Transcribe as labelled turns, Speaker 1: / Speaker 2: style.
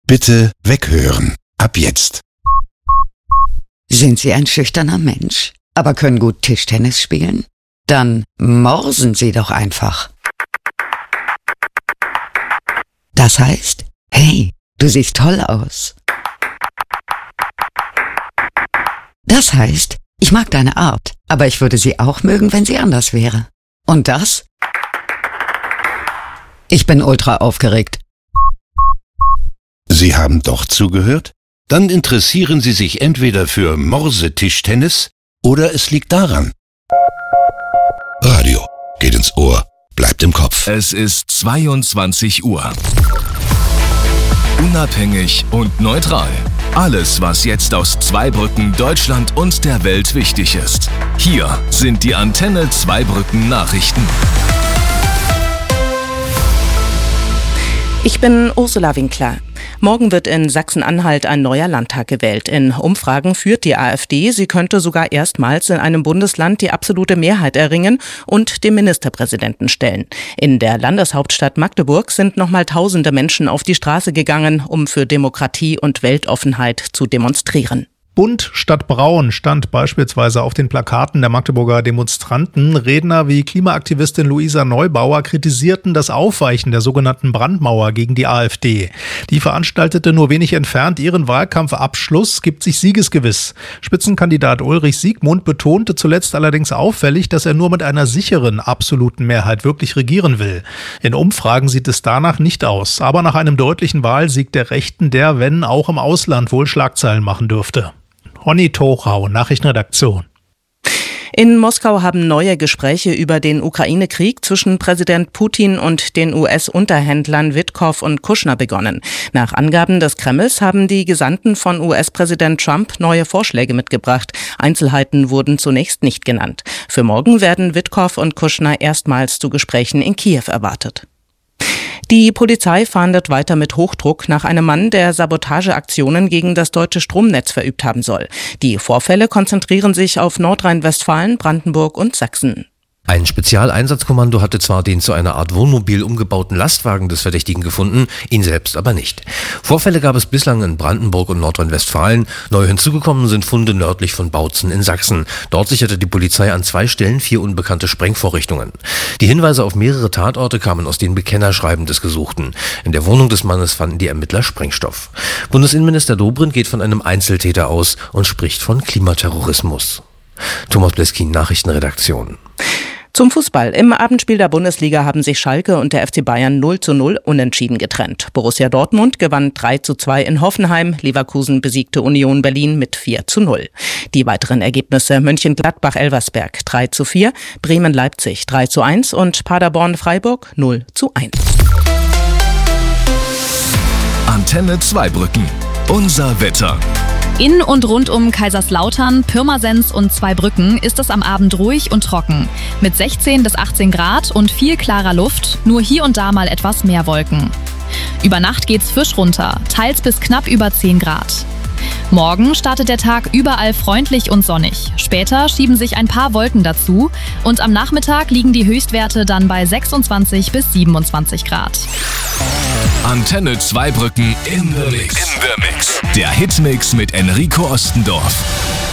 Speaker 1: Bitte weghören. Ab jetzt.
Speaker 2: Sind Sie ein schüchterner Mensch, aber können gut Tischtennis spielen? Dann morsen Sie doch einfach. Das heißt, hey, du siehst toll aus. Das heißt, ich mag deine Art, aber ich würde sie auch mögen, wenn sie anders wäre. Und das? Ich bin ultra aufgeregt.
Speaker 1: Sie haben doch zugehört? Dann interessieren Sie sich entweder für Morsetischtennis oder es liegt daran. Radio geht ins Ohr, bleibt im Kopf.
Speaker 3: Es ist 22 Uhr. Unabhängig und neutral. Alles, was jetzt aus Zweibrücken, Deutschland und der Welt wichtig ist. Hier sind die Antenne Zweibrücken Nachrichten.
Speaker 4: Ich bin Ursula Winkler. Morgen wird in Sachsen-Anhalt ein neuer Landtag gewählt. In Umfragen führt die AfD. Sie könnte sogar erstmals in einem Bundesland die absolute Mehrheit erringen und den Ministerpräsidenten stellen. In der Landeshauptstadt Magdeburg sind nochmal Tausende Menschen auf die Straße gegangen, um für Demokratie und Weltoffenheit zu demonstrieren.
Speaker 5: Bunt statt braun stand beispielsweise auf den Plakaten der Magdeburger Demonstranten. Redner wie Klimaaktivistin Luisa Neubauer kritisierten das Aufweichen der sogenannten Brandmauer gegen die AfD. Die veranstaltete nur wenig entfernt ihren Wahlkampfabschluss, gibt sich siegesgewiss. Spitzenkandidat Ulrich Siegmund betonte zuletzt allerdings auffällig, dass er nur mit einer sicheren, absoluten Mehrheit wirklich regieren will. In Umfragen sieht es danach nicht aus, aber nach einem deutlichen Wahlsieg der Rechten, der, wenn auch im Ausland, wohl Schlagzeilen machen dürfte. Ronny Tochau, Nachrichtenredaktion.
Speaker 4: In Moskau haben neue Gespräche über den Ukraine-Krieg zwischen Präsident Putin und den US-Unterhändlern Witkow und Kushner begonnen. Nach Angaben des Kremls haben die Gesandten von US-Präsident Trump neue Vorschläge mitgebracht. Einzelheiten wurden zunächst nicht genannt. Für morgen werden Witkow und Kushner erstmals zu Gesprächen in Kiew erwartet. Die Polizei fahndet weiter mit Hochdruck nach einem Mann, der Sabotageaktionen gegen das deutsche Stromnetz verübt haben soll. Die Vorfälle konzentrieren sich auf Nordrhein-Westfalen, Brandenburg und Sachsen.
Speaker 6: Ein Spezialeinsatzkommando hatte zwar den zu einer Art Wohnmobil umgebauten Lastwagen des Verdächtigen gefunden, ihn selbst aber nicht. Vorfälle gab es bislang in Brandenburg und Nordrhein-Westfalen. Neu hinzugekommen sind Funde nördlich von Bautzen in Sachsen. Dort sicherte die Polizei an 2 Stellen 4 unbekannte Sprengvorrichtungen. Die Hinweise auf mehrere Tatorte kamen aus den Bekennerschreiben des Gesuchten. In der Wohnung des Mannes fanden die Ermittler Sprengstoff. Bundesinnenminister Dobrindt geht von einem Einzeltäter aus und spricht von Klimaterrorismus. Thomas Bleskin, Nachrichtenredaktion.
Speaker 4: Zum Fußball. Im Abendspiel der Bundesliga haben sich Schalke und der FC Bayern 0:0 unentschieden getrennt. Borussia Dortmund gewann 3:2 in Hoffenheim. Leverkusen besiegte Union Berlin mit 4:0. Die weiteren Ergebnisse: Mönchengladbach-Elversberg 3:4, Bremen-Leipzig 3:1 und Paderborn-Freiburg 0:1.
Speaker 3: Antenne Zweibrücken. Unser Wetter.
Speaker 7: In und rund um Kaiserslautern, Pirmasens und Zweibrücken ist es am Abend ruhig und trocken. Mit 16 bis 18 Grad und viel klarer Luft, nur hier und da mal etwas mehr Wolken. Über Nacht geht's frisch runter, teils bis knapp über 10 Grad. Morgen startet der Tag überall freundlich und sonnig. Später schieben sich ein paar Wolken dazu und am Nachmittag liegen die Höchstwerte dann bei 26 bis 27 Grad.
Speaker 3: Antenne Zweibrücken in the Mix. Der Hitmix mit Enrico Ostendorf.